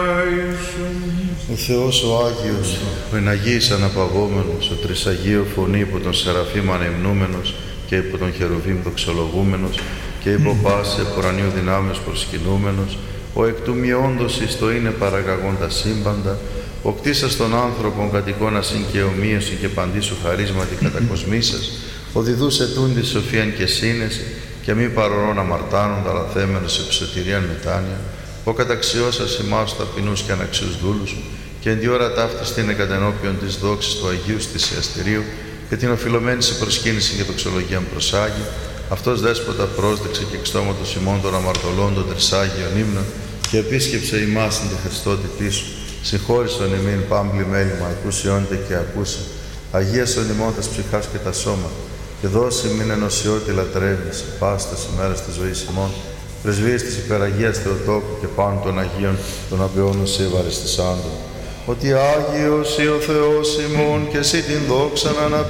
Ο Θεός ο Άγιος, ο εναγίης αναπαυόμενος, ο τρισαγείο φωνή υπό τον Σεραφείμ ανεμνούμενος και υπό τον Χερουβίμ δοξολογούμενος και υπό πάση επουρανίου δυνάμεως προσκυνούμενος, ο εκ του μη όντως εις το είναι παραγαγόντα σύμπαντα, ο κτίσας των άνθρωπων κατ' εικόνα συν και ομοίωση και παντή σου χαρίσματι κατακοσμήσας, ο διδούς ετούντι σοφίαν και σύνεση και μη παρορών αμαρτάνοντα αλλά θέμενος εψωτηρίαν μετάνοια, ο καταξιώσας εμάς ταπεινούς και αναξιούς δούλους και εν τη ώρα ταύτης την εκατενώπιον της δόξης του Αγίου Θυσιαστηρίου και την οφειλωμένη σε προσκύνηση και δοξολογίαν προσάγει, αυτός δέσποτα πρόσδεξε και εξτόματος ημών των αμαρτωλών των τρισάγιων ύμνων και επίσκεψε ημάς την τη Χριστότητή σου, συγχώρησον ημίν πάμπλη μέλημα, ακούσιόντε και ακούσε, αγίασον ημών τας ψυχάς και τα σώματα, και δώσει μην ενωσιώτη λατρεύνης, πάστας ημέρας της ζωής ημών, πρεσβείες της υπεραγίας Θεοτόκου και πάνω των Αγίων των απειώνων σε ευαριστησάντων. Ότι Άγιος ή ο Θεός ημών και εσύ την δόξαν αναπ'